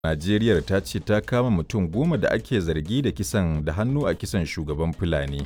Najeriya ta ce ta kama mutum 10 da ake zargi da hannu a kisan shugaban Fulani.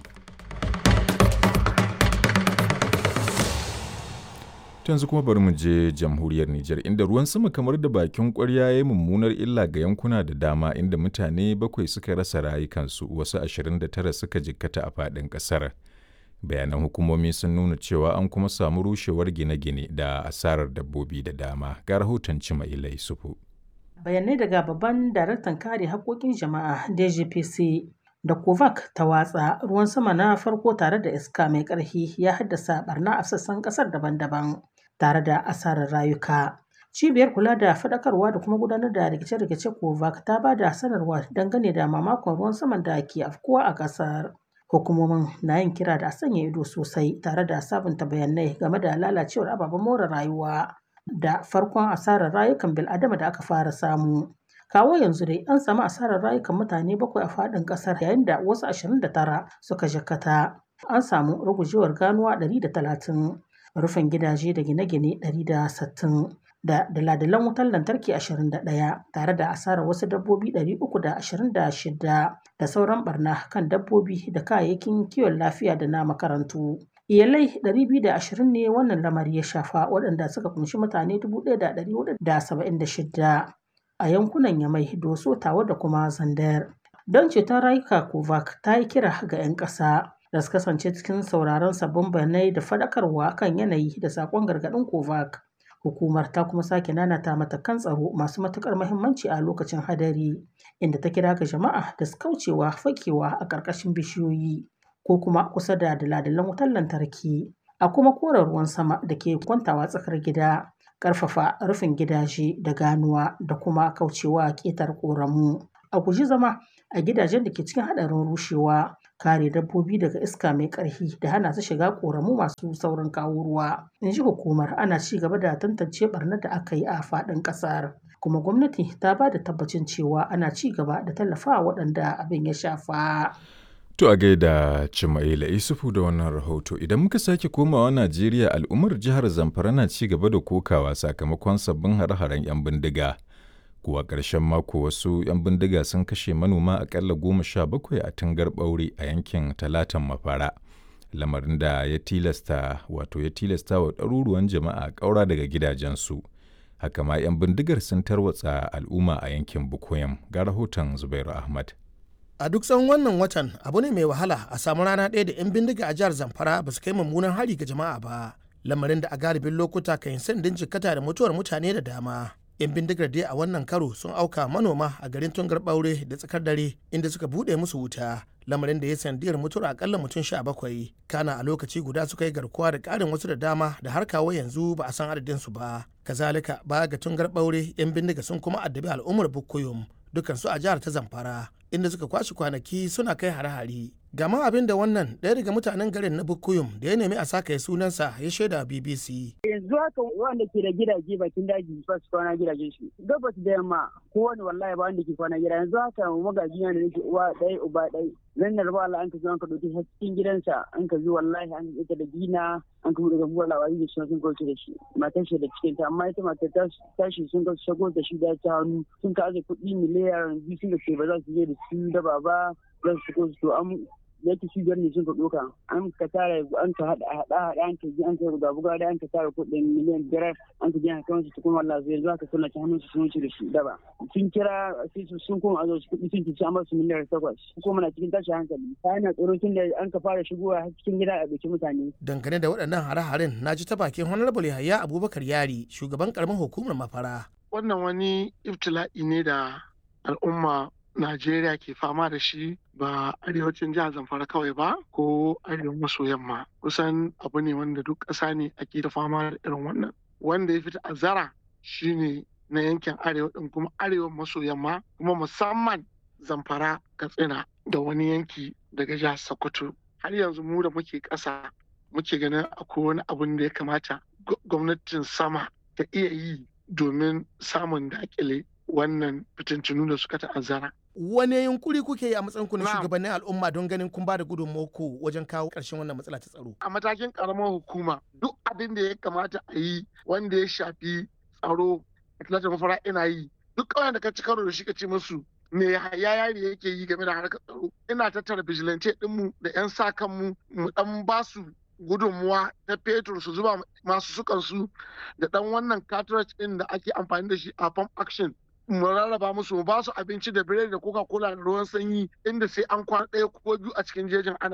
Yanzu kuma bari mu je jamhuriyar Nijar inda ruwan sama kamar da bakin ƙwarya ya yi mummunar illa ga yankuna da dama inda mutane 7 suka rasa rayukansu wasu 29 suka jikkata a faɗin ƙasar. Bayanan hukumomi sun nuna cewa an kuma samu rushewar gine-gine da asarar dabbobi da dama. Ga rahoton Cimaila Yusufu. Bayanai daga babban daraktan kare haƙƙoƙin jama'a DGPC da Kovac ta watsa ruwan sama na farko tare da iska mai ƙarfi ya haddasa barna a sassan ƙasar daban-daban tare da asarar rayuka. Cibiyar kula da faɗakarwa da kuma gudanar da rikice-rikice Kovac ta ba da sanarwa dangane da mamakon ruwan saman da ke afkuwa a ƙasar. Hukumomin na yin kira da a sanya ido sosai tare da sabunta bayanai game da lalacewar ababen more rayuwa da farkon asarar rayukan bil'adama da aka fara samu. Kawo yanzu dai an samu asarar rayukan mutane 7 a faɗin ƙasar yayin da wasu 29 suka jikkata. An samu rugujewar ganuwa 130, rufin gidaje da gine-gine 160 da dala-dalan wutar lantarki 21 tare da asarar wasu dabbobi 326 da sauran barna kan dabbobi da kayayyakin kiwon lafiya da na makarantu. Iyalai 220 ne wannan lamari ya shafa waɗanda suka kunshi mutane 1,476 a yankunan Yamai, Doso, Tawa da kuma Zandar. Don ceton rayuka Kovac ta yi kira ga 'yan ƙasa da su kasance cikin sauraron sabbin bayanai da faɗakarwa kan yanayi da saƙon gargaɗin Kovac. Hukumar ta kuma sake nanata matakan tsaro masu matuƙar muhimmanci a lokacin hadari, inda ta kira ga jama'a da su kaucewa fakewa a ƙarƙashin bishiyoyi ko kuma kusa da dala-dalan wutar lantarki, a kuma kore ruwan sama da ke kwantawa tsakar gida, ƙarfafa rufin gidaje da ganuwa da kuma kaucewa ƙetar ƙoramu. A guji zama a gidajen da ke cikin haɗarin rushewa, kare dabbobi daga iska mai ƙarfi da hana su shiga ƙoramu masu saurin kawo ruwa. In ji hukumar, ana ci gaba da tantance ɓarnar da aka yi a faɗin ƙasar, kuma gwamnati ta ba da tabbacin cewa ana ci gaba da tallafawa waɗanda abin ya shafa. To a gaida Cimaila Isufu da wannan rahoto. Idan muka sake komawa Najeriya, al'ummar jihar Zamfara na ci gaba da kokawa sakamakon sabbin hare-haren 'yan bindiga. Kuwa ƙarshen mako wasu 'yan bindiga sun kashe manoma aƙalla 17 a Tungar Ɓaure a yankin Talatan Mafara. Lamarin da ya tilasta wa ɗaruruwan jama'a ƙaura daga gidajensu. Haka ma 'yan bindigar sun tarwatsa al'umma a yankin Bukoyam. Ga rahoton Zubairu Ahmad. A duk tsawon wannan watan abu ne mai wahala a samu rana ɗaya da 'yan bindiga a jihar Zamfara ba su kai mummunan hari ga jama'a ba, lamarin da a galibin lokuta kan yi sandin jikkata da mutuwar mutane da dama. 'Yan bindigar dai a wannan karo sun auka manoma a garin Tungar Ɓaure da tsakar dare inda suka buɗe musu wuta, lamarin da ya sandiyar mutuwar akalla mutum 17. Kana a lokaci guda suka yi garkuwa da ƙarin wasu da dama da har kawo yanzu ba a san adadin su ba. Kazalika baya ga Tungar Ɓaure 'yan bindiga sun kuma addabi al'ummar Bukuyum dukansu a jihar ta Zamfara, inda suka kwashe kwanaki suna kai hare-hare. Gama abin da wannan ɗaya daga mutanen garin na Bukuyum da ya nemi a saka ya sunansa ya shaida BBC. Yanzu haka wanda ke da gidaje bakin daji ba su kwana gidajen shi. Gabas da yamma kowane wallahi ba wanda ke kwana gida. Yanzu haka magaji na da nake uwa ɗaya uba ɗaya. Zan da raba Allah an ka zo an ka ɗauki cikin gidansa an ka zo wallahi an ka da gina an ka daga buwar labari da shi sun kauce da shi. Matan shi da cikin ta amma ita matar tashi sun kauce shago da shi da ta hannu sun ka aje kuɗi miliyan 2 sun da ke ba za su je da su da baba za su ko su an yake shi ne sun ka ɗauka an ka tara an ka haɗa an ka ji an ka buga da an ka tara kuɗin miliyan 5 an ka ji an kawo su cikin wallahi zai zuwa ka suna ta hannun su sun wuce da shi daba sun kira sai su sun koma azo su kuɗi sun ci amma su miliyan 8 kuma na cikin tashi hankali ta yana tsoro tun da an ka fara shigowa cikin gida a bici mutane. Dangane da waɗannan hare-haren na ji ta bakin Honorable Yahaya Abubakar Yari, shugaban karamar hukumar Mafara. Wannan wani ibtila'i ne da al'umma Najeriya ke fama da shi ba arewacin jihar Zamfara kawai ba ko arewa maso yamma. Kusan abu ne wanda duk ƙasa ne ake da fama da irin wannan. Wanda ya fi ta'azzara shine na yankin arewa ɗin kuma arewa maso yamma kuma musamman Zamfara, Katsina da wani yanki daga jihar Sokoto. Har yanzu mu da muke ƙasa muke ganin akwai wani abun da ya kamata gwamnatin sama ta iya yi domin samun daƙile wannan fitintunu da suka ta'azzara. Wane yunkuri kuke yi a matsayin ku na shugabannin al'umma don ganin kun ba da gudunmawarku wajen kawo ƙarshen wannan matsala ta tsaro? A matakin ƙaramar hukuma duk abin da ya kamata a yi wanda ya shafi tsaro a Talatan Mafara ina yi, duk ƙauyen da ka ci karo da shi ka ce musu me yari yake yi game da harkar tsaro. Ina tattara vigilante ɗinmu da 'yan sa kanmu mu ɗan ba su gudunmuwa ta fetur su zuba masu sukansu da ɗan wannan cartridge ɗin da ake amfani da shi a pump action. Mu rarraba musu mu ba su abinci da biredi da coca-cola da ruwan sanyi inda sai an kwana ɗaya ko biyu a cikin jejin ana